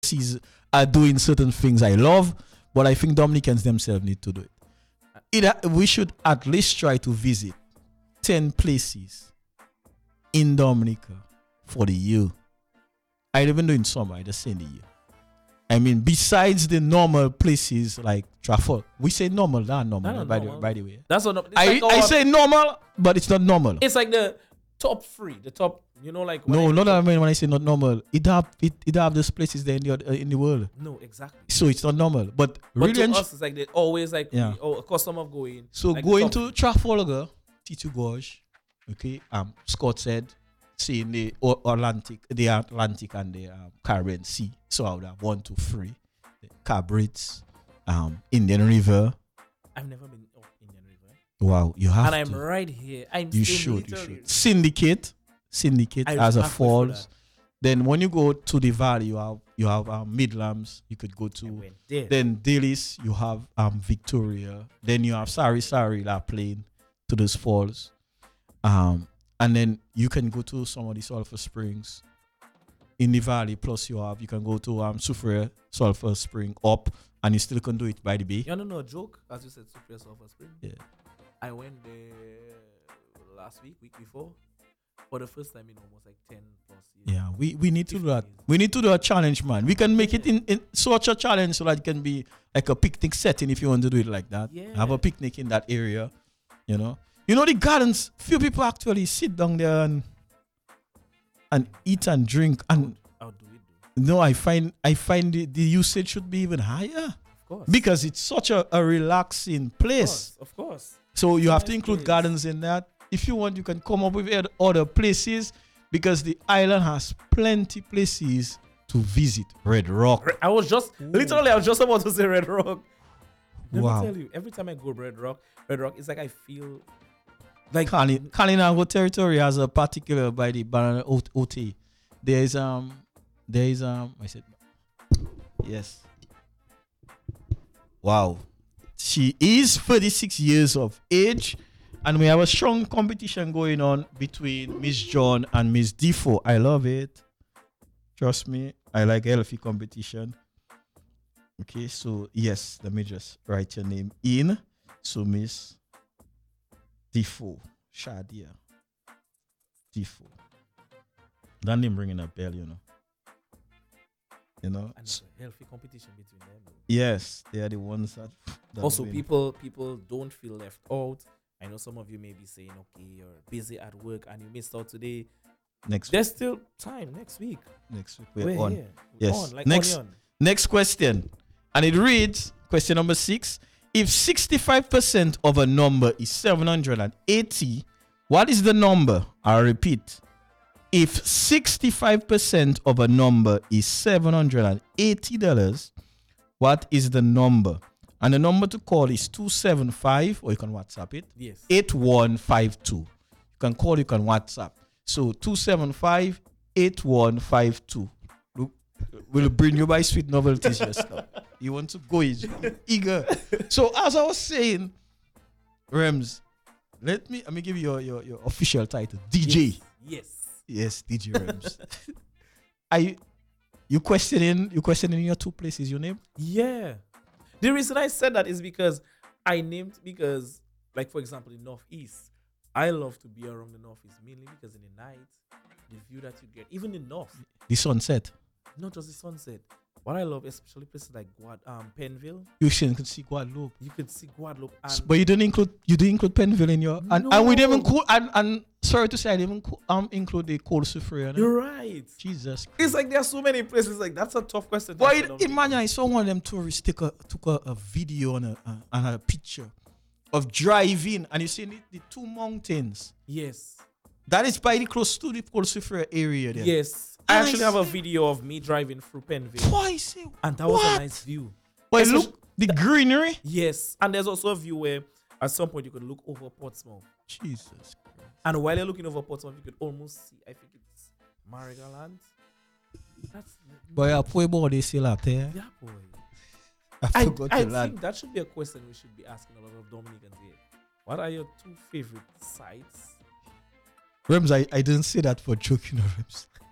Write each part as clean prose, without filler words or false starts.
places are doing certain things I love, but I think Dominicans themselves need to do it. We should at least try to visit 10 places in Dominica for the year. I don't even do in summer, I just say in the year. I mean, besides the normal places like Trafford, we say normal, not normal, by the way. That's what I say normal, but it's not normal. It's like the top 3, the top, like. No, not that I mean when I say not normal. It have those places there in the world. No, exactly. So it's not normal, but really to us, it's like they always like a customer going. So like going to Trafalgar, T2 Gorge, okay. Scott said, seeing the Atlantic and the Caribbean Sea. So I would have 1, 2, 3. The Cabrits, Indian River. I've never been up Indian River. Wow, you have. And I'm right here. You should. Syndicate as a falls. Then when you go to the valley, you have Midlands. You could go to. Then Dillis, you have Victoria. Then you have Sari La Plain to those falls. And then you can go to some of the sulfur springs in the valley. Plus you can go to Soufriere Sulfur Spring up, and you still can do it by the bay. You know a joke, as you said, Soufriere Sulfur Spring. Yeah. I went there last week before, for the first time in almost like 10 plus years. Yeah, we need to do that. We need to do a challenge, man. We can make it in such a challenge so that it can be like a picnic setting if you want to do it like that. Yeah. Have a picnic in that area, the gardens, few people actually sit down there and eat and drink. And how do we do? No, I find the usage should be even higher. Of course. Because it's such a relaxing place. Of course. So you have to include gardens in that. If you want, you can come up with other places, because the island has plenty places to visit. Red Rock. I was just about to say Red Rock. Let me tell you, every time I go Red Rock, it's like I feel like Kalinago territory has a particular by the Banana OT. I said yes. Wow. She is 36 years of age, and we have a strong competition going on between Miss John and Miss Defoe. I love it. Trust me, I like healthy competition. Okay, so yes, let me just write your name in. So Miss Defoe, Shadia Defoe. That name ringing a bell, And it's a healthy competition between them. Yes, they are the ones that also win. people don't feel left out. I know some of you may be saying, okay, you're busy at work and you missed out today. There's still time next week. We're on. Here. Yes. Like next question. And it reads, question number 6. If 65% of a number is 780, what is the number? I'll repeat. If 65% of a number is $780, what is the number? And the number to call is 275, or you can WhatsApp it. Yes. 8152. You can call, you can WhatsApp. So 275-8152. We'll bring you by Sweet Novelties just now. You want to go eager. So as I was saying, Rems, let me give you your official title. DJ. Yes, DJ Rems. You questioning your 2 places you name? Yeah. The reason I said that is because like for example, in Northeast, I love to be around the Northeast mainly because in the night, the view that you get, even in North, the sunset. Not just the sunset. What I love, especially places like Penville. You can see Guadeloupe. You can see Guadeloupe, but you didn't include Penville in your and we didn't include and sorry to say I didn't include the Cold Soufriere. You're right. Jesus. It's like there are so many places. Like that's a tough question. But imagine I saw one of them tourists took a video and a picture of driving, and you see the 2 mountains. Yes. That is by the close to the Cold Soufriere area there. Yes. I actually have a video of me driving through Penville. And that was a nice view. But look, the greenery. Yes. And there's also a view where at some point you could look over Portsmouth. Jesus Christ. And while you're looking over Portsmouth, you could almost see, I think it's Marigaland. Boy, a poor boy they still up there. Yeah, boy. I forgot I to land. think that should be a question we should be asking a lot of Dominicans here. What are your 2 favorite sites? Rems, I didn't say that for joking, Rems.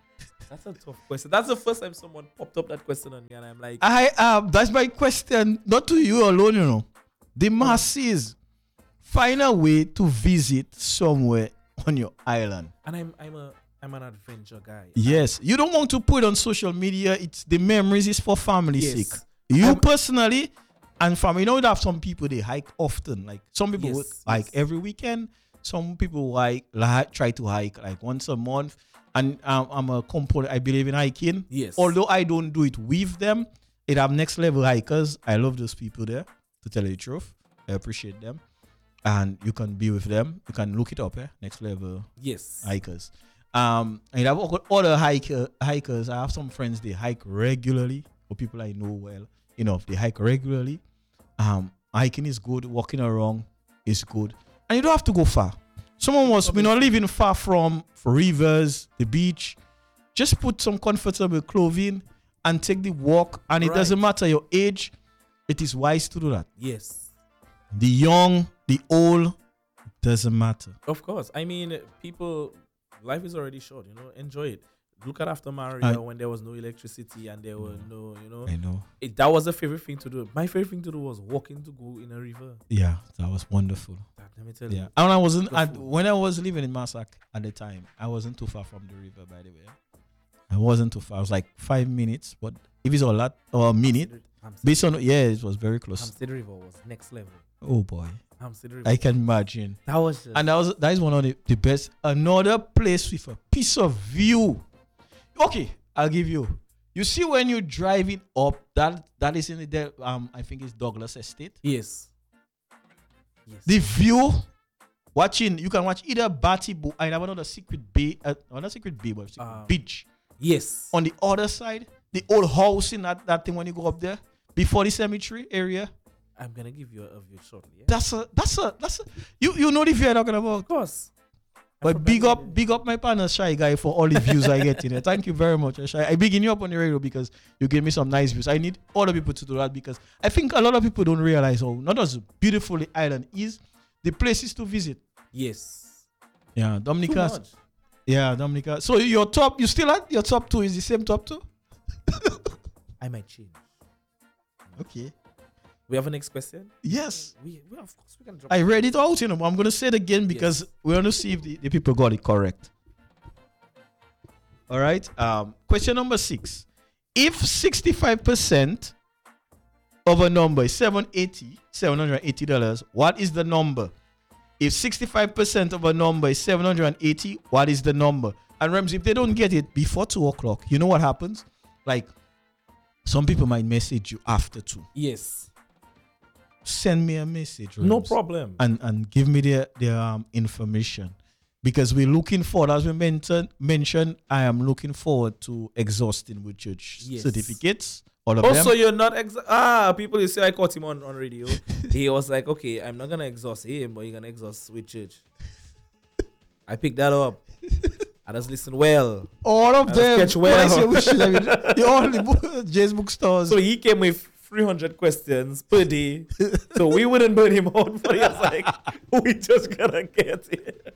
That's a tough question. That's the first time someone popped up that question on me, and I'm like, that's my question, not to you alone, you know. The masses find a way to visit somewhere on your island. And I'm an adventure guy. Yes, you don't want to put it on social media. It's the memories is for family's Yes. sake. You personally and family, you know, you have some people they hike often. Like some people would hike every weekend. Some people try to hike like once a month. And I'm a component. I believe in hiking. Yes. Although I don't do it with them, it have next level hikers. I love those people there. To tell you the truth, I appreciate them. And you can be with them. You can look it up. Next level. Yes. Hikers. And I have other hikers. I have some friends, they hike regularly, or people I know well enough, they hike regularly. Hiking is good, walking around is good. And you don't have to go far. Someone was not living far from rivers, the beach. Just put some comfortable clothing and take the walk. And it doesn't matter your age, it is wise to do that. Yes. The young, the old, doesn't matter. Of course. I mean, life is already short, you know, enjoy it. Look at after Maria when there was no electricity and there were no, you know. I know. That was the favorite thing to do. My favorite thing to do was walking to go in a river. Yeah, that was wonderful. Let me tell you. And when I was living in Massac at the time, I wasn't too far from the river, by the way. I wasn't too far. I was like 5 minutes, but if it's a lot or a minute, based on, it was very close. Hampstead River was next level. Oh boy. Hampstead River. I can imagine. That is one of the best. Another place with a piece of view. Okay, I'll give you. You see when you're driving up, that is in the I think it's Douglas Estate. Yes. The view, you can watch either Batty Bo. I have another secret bay, not secret bay, but secret beach. Yes. On the other side, the old house in that thing when you go up there before the cemetery area. I'm gonna give you a view shortly. Yeah? That's a you know the view I'm talking about. Of course. But big up my partner Shy Guy for all the views I get in it. Thank you very much, Shy. I begin you up on the radio because you give me some nice views. I need other people to do that because I think a lot of people don't realize how not as beautiful the island is, the places to visit. Yes. Yeah, Dominica. Yeah, Dominica. So you still at your top 2 is the same top 2? I might change. Okay. We have a next question? Yes. We of course we can drop I read it out, you know. I'm going to say it again because we want to see if the people got it correct. All right. Question number 6. If 65% of a number is $780, what is the number? If 65% of a number is 780, what is the number? And Rems, if they don't get it before 2 o'clock, you know what happens? Like, some people might message you after 2. Yes. Send me a message. Rems, no problem. And give me their information. Because we're looking forward, as we mentioned, I am looking forward to exhausting with church certificates. All of also, them. you're not people, you say I caught him on radio. He was like, okay, I'm not going to exhaust him, but you're going to exhaust with church. I picked that up. I just listen well. All of them. Catch well. All the Jay's bookstores. So he came with 300 questions per day. So we wouldn't burn him out, but he was like, we just gotta get it.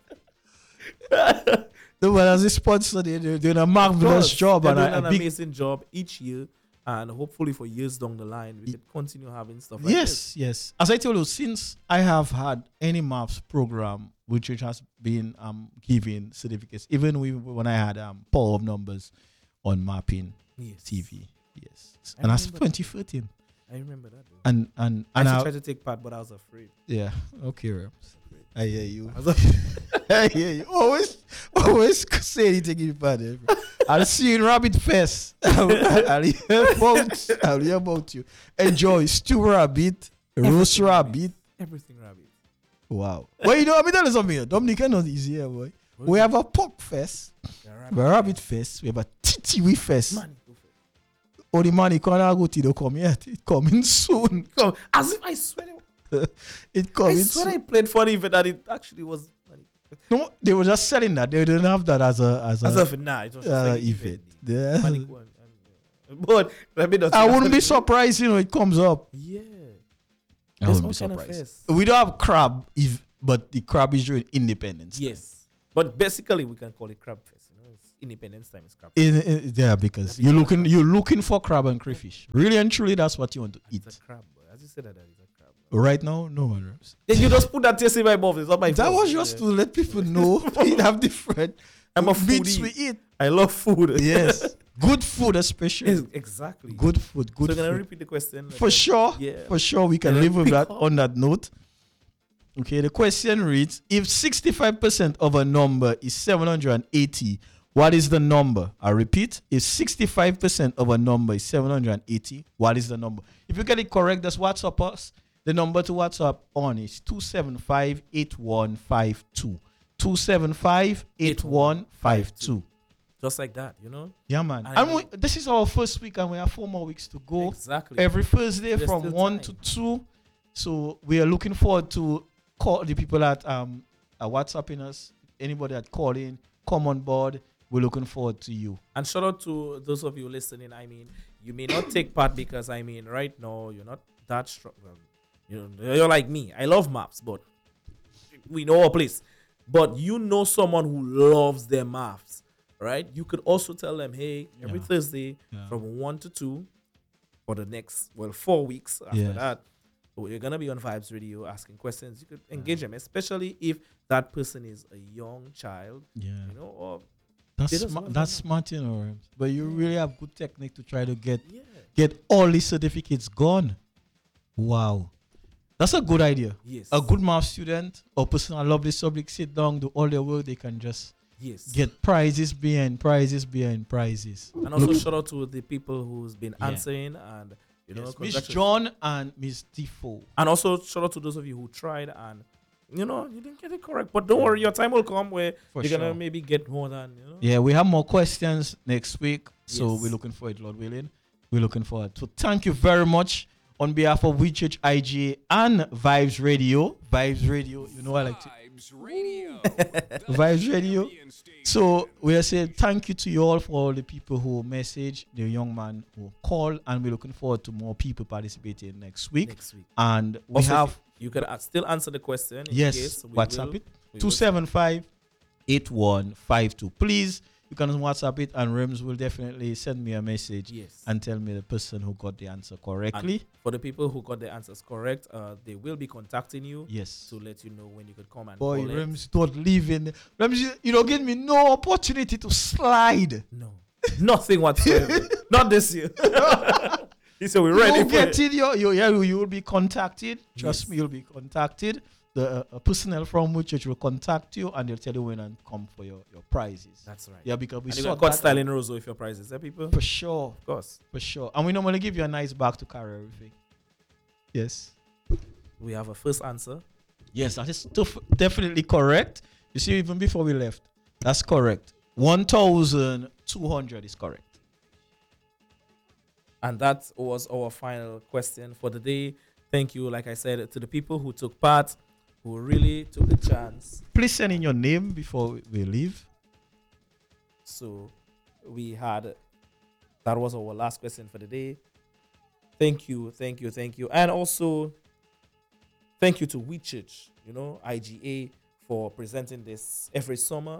No, but as a sponsor, they're doing a marvelous job. They're doing an amazing job each year. And hopefully for years down the line, we can continue having stuff like this. Yes. As I told you, since I have had any maps program, which has been giving certificates, even when I had Power of Numbers on Mapping TV. Yes. And that's 2013. I remember that. And I tried to take part, but I was afraid. Yeah. Okay, Rems. I hear you. I hear you. Always say anything in part. I'll see you in Rabbit Fest. I'll hear about you. Enjoy stew rabbit, roast rabbit. Everything rabbit. Wow. Well, you know, let me tell you something. Dominica not easy here, boy. We have a pork fest. We have a rabbit fest. We have a titiwi fest. Oh, the money can't go to the come yet. It's coming soon. As if I swear it coming I swear I played for the event that it actually was. No, they were just selling that. They didn't have that as a it was just like event. Yeah. But I wouldn't be surprised, it comes up. Yeah. I wouldn't be surprised. We don't have crab, but the crab is during Independence. Yes. But basically, we can call it crab fest. Independence time is crab. Yeah, because you're looking for crab and crayfish. Really and truly, that's what you want to eat. It's a crab, boy. As you said that is a crab. Right now, no man. Then you just put that taste in my mouth. It's not my That fault. was just to let people know we have different I'm a meats foodie. we eat. I love food. Yes, good food especially. Exactly. Good food. So Good can I food. repeat the question? For sure. Yeah. For sure, we can And live with pick that up. on that note. Okay, the question reads: if 65% of a number is 780, what is the number? I repeat: if 65% of a number is 780, what is the number? If you get it correct, just WhatsApp us. The number to WhatsApp on is 275-8152. 275-8152. Just like that, you know? Yeah, man. I And know. this is our first week, and we have 4 more weeks to go. Exactly. Every Thursday There's from still 1 time. to 2. So we are looking forward to call the people that are WhatsApping us. Anybody that call in, come on board. We're looking forward to you. And shout out to those of you listening. I mean, you may not take part because, I mean, right now, you're not that strong. You know, you're like me. I love maps, but we know our place. But you know someone who loves their maths, right? You could also tell them, hey, every Yeah. Thursday Yeah. from 1 to 2 for the next, 4 weeks after Yes. that, you're going to be on Vibes Radio asking questions. You could engage them, especially if that person is a young child, Yeah. you know, or That's they just smart, wanna that's know. smart, you know. But you really have good technique to try to get yeah. all these certificates gone. Wow. That's a good idea. Yes. A good math student or person that love this subject, sit down, do all their work, they can just Yes. get prizes behind prizes behind prizes. And also Look- shout out to the people who's been Yeah. answering and you know Yes, Miss congratulations. John and Miss Defoe. And also shout out to those of you who tried and you know you didn't get it correct. But don't worry, your time will come where For you're sure. gonna maybe get more than you know. Yeah, we have more questions next week. So Yes. we're looking for it, Lord willing. We're looking forward. So thank you very much on behalf of We Church IGA and Vibes Radio. Vibes Radio, you know I like to Vibes Radio. Vibes Radio. So we are saying thank you to you all for all the people who message the young man who called, and we're looking forward to more people participating next week. Next week. And we Also, have you can still answer the question. In yes, case we WhatsApp will- it we will- 275-8152. Please, you can WhatsApp it, and Rems will definitely send me a message Yes. and tell me the person who got the answer correctly. And for the people who got the answers correct, they will be contacting you Yes. to let you know when you could come and Boy, call it. Rems don't leave in. Rems, you don't give me no opportunity to slide. No, nothing whatsoever. Not this year. He said we're ready You for get it. it, you will be contacted. Trust Yes. me, you'll be contacted. The personnel from which church will contact you, and they'll tell you when and come for your prizes. That's right. Yeah, because we And you saw can cut that style in Roseau if your prizes, people. for sure, Of course. for sure. And we normally give you a nice bag to carry everything. Yes, We have a first answer. yes, that is definitely correct. You see, even before we left, that's correct. 1,200 is correct. And that was our final question for the day. Thank you, like I said, to the people who took part, who really took the chance. Please send in your name before we leave. So we had, that was our last question for the day. Thank you, thank you, thank you. And also, thank you to We Church, you know, IGA, for presenting this every summer.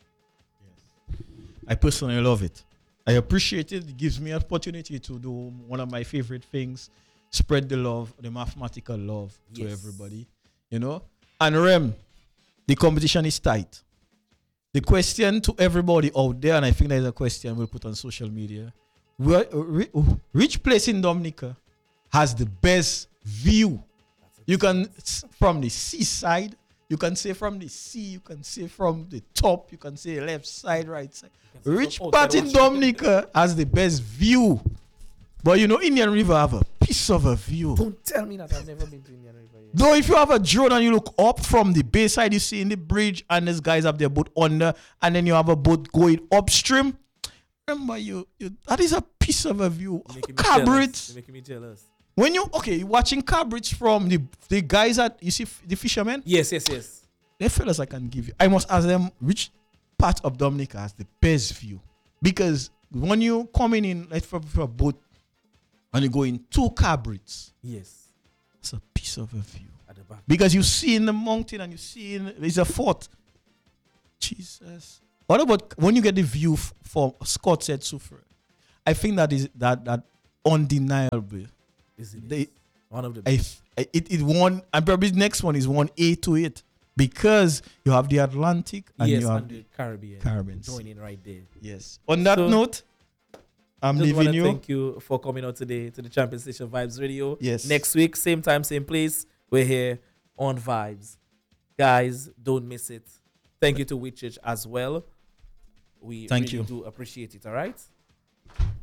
I personally love it. I appreciate it. It gives me an opportunity to do one of my favorite things, spread the love, the mathematical love to Yes. everybody, you know. And Rem, the competition is tight. The question to everybody out there, and I think there's a question we'll put on social media, which place in Dominica has the best view? You can, from the seaside, you can say from the sea, you can say from the top, you can say left side, right side. Which from part outside in Washington. Dominica has the best view? But you know, Indian River have a piece of a view. Don't tell me that I've never been to Indian River yet. Though if you have a drone and you look up from the bayside, you see in the bridge and there's guys up there boat under, and then you have a boat going upstream. Remember, you that is a piece of a view. You're making me jealous. Cabrit. You're making me jealous. When you're watching Cabrit from the guys that you see the fishermen, Yes. they fellas I can give you. I must ask them which part of Dominica has the best view. Because when you coming in like for a boat and you go in 2 Cabrits, Yes. it's a piece of a view. At the back. Because you see in the mountain and you see there's a fort. Jesus. What about when you get the view from Scott said Soufriere? I think that is that undeniable. One of the it won, and probably the next one is 1-8 to it because you have the Atlantic and you have the Caribbean joining right there. Yes. On that note, I'm leaving you. Thank you for coming out today to the Champion Station Vibes Radio. Yes. Next week, same time, same place. We're here on Vibes. Guys, don't miss it. Thank you to Whitchurch as well. We really do appreciate it. All right.